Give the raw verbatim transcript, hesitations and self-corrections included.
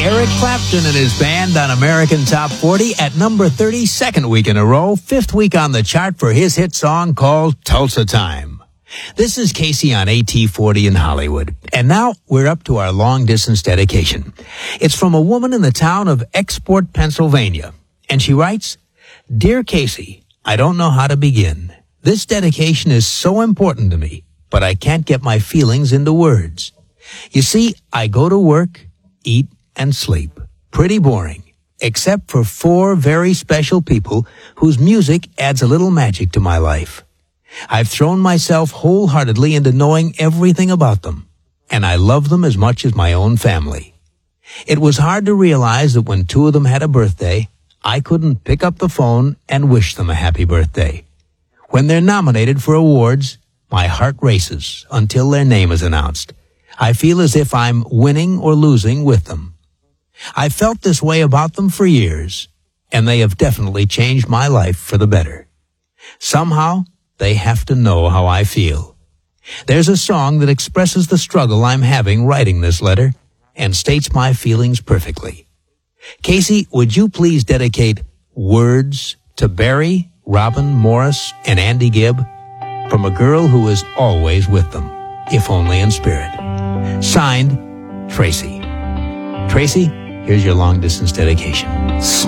Eric Clapton and his band on American Top forty at number thirty, second week in a row, fifth week on the chart for his hit song called Tulsa Time. This is Casey on A T forty in Hollywood. And now we're up to our long-distance dedication. It's from a woman in the town of Export, Pennsylvania. And she writes, Dear Casey, I don't know how to begin. This dedication is so important to me, but I can't get my feelings into words. You see, I go to work, eat, and sleep. Pretty boring, except for four very special people whose music adds a little magic to my life. I've thrown myself wholeheartedly into knowing everything about them, and I love them as much as my own family. It was hard to realize that when two of them had a birthday, I couldn't pick up the phone and wish them a happy birthday. When they're nominated for awards, my heart races until their name is announced. I feel as if I'm winning or losing with them. I've felt this way about them for years, and they have definitely changed my life for the better. Somehow, they have to know how I feel. There's a song that expresses the struggle I'm having writing this letter and states my feelings perfectly. Casey, would you please dedicate Words to Barry, Robin, Morris, and Andy Gibb from a girl who is always with them, if only in spirit. Signed, Tracy. Tracy, here's your long-distance dedication.